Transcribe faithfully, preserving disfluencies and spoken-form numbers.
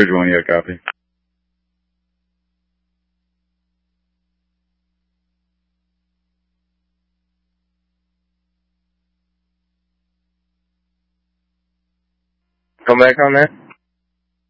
Bridge one, yeah, copy. Come back on that?